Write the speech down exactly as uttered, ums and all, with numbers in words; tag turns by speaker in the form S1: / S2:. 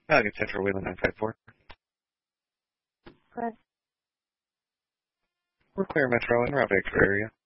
S1: Allegheny Central, Wayland nine five four.
S2: Good.
S1: We're clear Metro and Route Victor area.